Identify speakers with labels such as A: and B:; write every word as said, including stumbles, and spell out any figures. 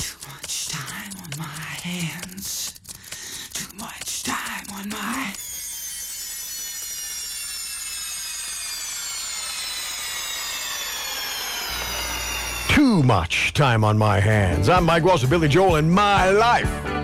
A: Too much time on my hands. Too much time on my...
B: Too much time on my hands. I'm Mike Walsh, Billy Joel, and my life